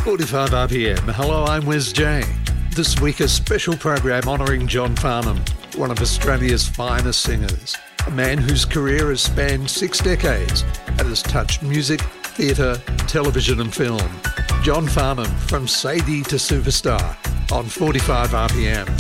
45 RPM. Hello, I'm Wes J. This week a special program honouring John Farnham, one of Australia's finest singers, a man whose career has spanned 6 decades and has touched music, theatre, television and film. John Farnham, from Sadie to Superstar, on 45 RPM.